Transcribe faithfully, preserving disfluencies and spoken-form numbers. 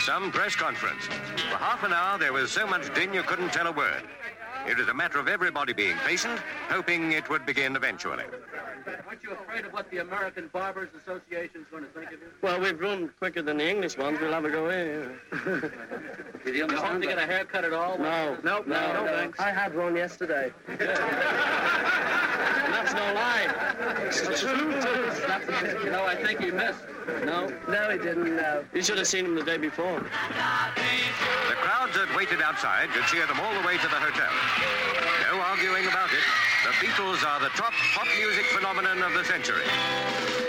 some press conference. For half an hour, there was so much din you couldn't tell a word. It was a matter of everybody being patient, hoping it would begin eventually. Aren't you afraid of what the American Barbers Association is going to think of you? Well, we've run quicker than the English ones. We'll have a go in. Did you understand to get a haircut at all? No. No, no, no, no, thanks. I had one yesterday. That's no lie. It's the truth. You know, I think he missed. No? No, he didn't, no. You should have seen him the day before. The crowds that waited outside could cheer them all the way to the hotel. No arguing about it. The Beatles are the top pop music phenomenon of the century.